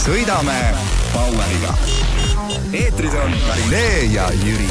Sõidame Poweriga. Eetris on Karinee ja Jüri.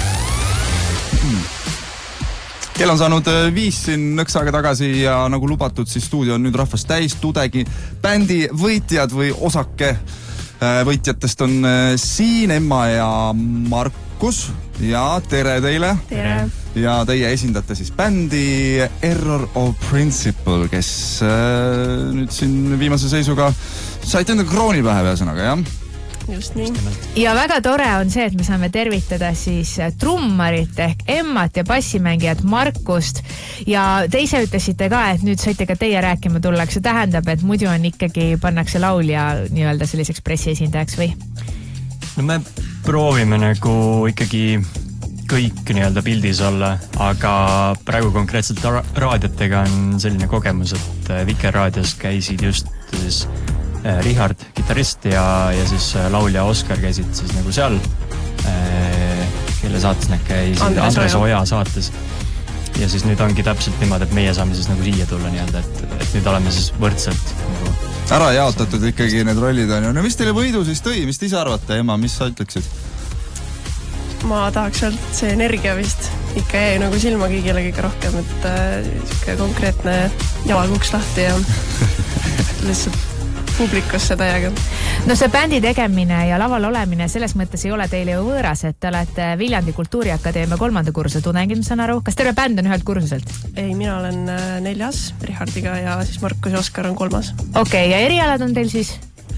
Kell on saanud 5 siin nõks aega tagasi ja nagu lubatud, siis stuudio on nüüd rahvast täis. Tudegi bändi võitjad või osake võitjatest on siin Emma ja Markus. Ja tere teile. Tere. Ja teie esindate siis bändi Error of Principle, kes nüüd siin viimase seisuga saite enda krooni pähe ühesõnaga, jah? Just nii. Ja väga tore on see, et me saame tervitada siis trummarit ehk Emmat ja bassimängijat Markust. Ja te ise ütlesite ka, et nüüd saite ka teie rääkima tulla. See tähendab, et muidu on ikkagi pannakse laulja nii-öelda selliseks pressiesindajaks või? No me proovime nagu ikkagi kõik nii-öelda pildis olla, aga praegu konkreetselt raadiotega on selline kogemus, et Vikerraadios käisid just siis Richard, kitarrist ja siis laulja Oskar käisid siis nagu seal, kelle saates nad käisid Andres Oja saates. Ja siis nüüd ongi täpselt niimoodi, et meie saame siis nagu siia tulla nii-öelda, et nüüd oleme siis võrdselt nagu ära jaotatud ikkagi need rollid on ju. No mis teile võidu siis tõi? Mis te ise arvate, Emma? Mis sa ütleksid? Ma tahaks öelda, et see energia vist ikka jäi nagu silma kõigile kõige rohkem, et siuke konkreetne jalakuks lahti ja lihtsalt publikusse täiega. No see bändi tegemine ja laval olemine selles mõttes ei ole teile ju võõras, et te olete Viljandi Kultuuriakadeemia 3. kursuse tudengid, ma saan aru. Kas terve bänd on ühelt kursuselt? Ei, mina olen 4. Richardiga ja siis Markus ja Oskar on 3. Okei, ja erialad on teil siis?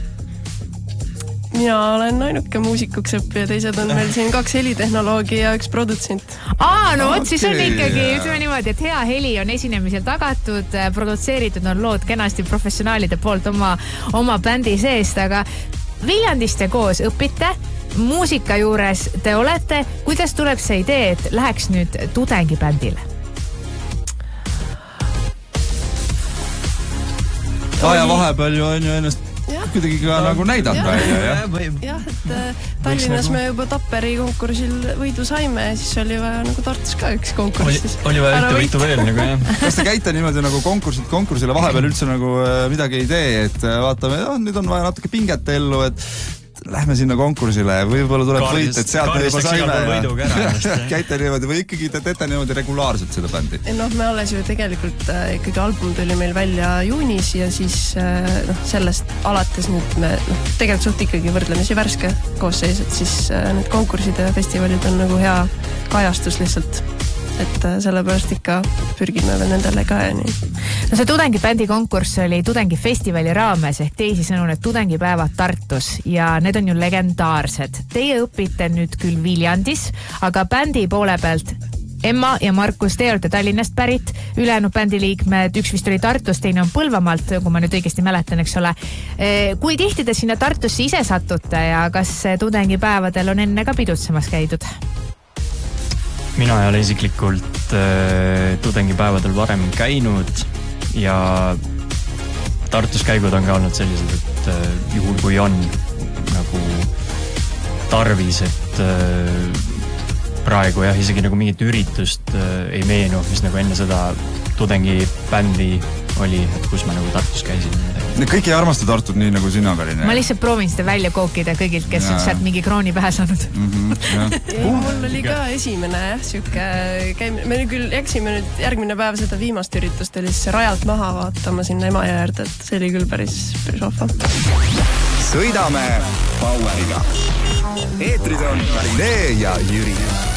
Mina olen ainuke muusikuks õppija, teised on meil siin 2 helitehnoloogi ja 1 produtsent. No vot, siis on ikkagi, ütleme niimoodi, et hea heli on esinemisel tagatud, produtseeritud on lood kenasti professionaalide poolt oma bändi seest, aga Viljandist te koos õpite, muusika juures te olete. Kuidas tuleb see idee, et läheks nüüd tudengibändile? Ja vahepeal ju on ju ennast kuidagi ka nagu näidanud välja, jah? Jah, et Tallinnas me juba Tapperi konkursil võidu saime ja siis oli vaja nagu Tartus ka üks konkurss. Oli vaja ühte võitu veel nagu, jah. Kas te käite niimoodi nagu konkursile vahepeal üldse nagu midagi ei tee, et vaatame, nüüd on vaja natuke pinget ellu, et lähme sinna konkursile ja võib-olla tuleb võit, et sealt me juba saime. Käite niimoodi või ikkagi te teete niimoodi regulaarselt seda bändi? Me alles ju tegelikult ikkagi album tuli meil välja juunis ja siis sellest alates nüüd me tegelikult suht ikkagi võrdlemisi värske koosseis, et siis need konkursid ja festivalid on nagu hea kajastus lihtsalt. Et sellepärast ikka pürgime veel nendele ka ja nii. No see tudengibändi konkurss oli tudengifestivali raames ehk teisisõnu need tudengipäevad Tartus ja need on ju legendaarsed. Teie õpite nüüd küll Viljandis, aga bändi poole pealt Emma ja Markus, te olete Tallinnast pärit, ülejäänud bändi liikmed, üks vist oli Tartus, teine on Põlvamaalt, kui ma nüüd õigesti mäletan, eks ole. Kui tihti te sinna Tartusse ise satute ja kas tudengipäevadel on enne ka pidutsemas käidud? Mina ei ole isiklikult tudengipäevadel varem käinud ja Tartus käigud on ka olnud sellised, et juhul kui on nagu tarvis, et praegu jah, isegi nagu mingit üritust ei meenu, mis nagu enne seda tudengibändi oli, et kus ma nagu Tartus käisin. Kõik ei armasta Tartut nii nagu sina, Karin. Ma lihtsalt proovin seda välja kookida kõigilt, kes on sealt mingi krooni pähe saanud. Mul oli ka esimene siuke käimine. Me küll jäksime nüüd järgmine päev seda viimast üritust oli siis rajalt maha vaatama sinna Emajõe äärde, et see oli küll päris ohva. Sõidame Poweriga. Eetris on Karinee ja Jüri.